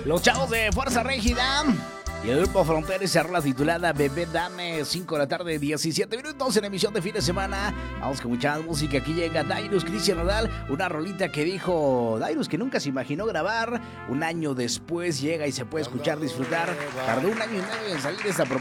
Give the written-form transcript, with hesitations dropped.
Los chavos de Fuerza Régida y el grupo Frontera, esa rola titulada Bebé Dame, 5 de la tarde, 17 minutos en emisión de fin de semana. Vamos con mucha más música. Aquí llega Dairus, Cristian Nodal, una rolita que dijo Dairus que nunca se imaginó grabar. Un año después llega y se puede escuchar, disfrutar. Tardó un año y medio en salir esta propuesta.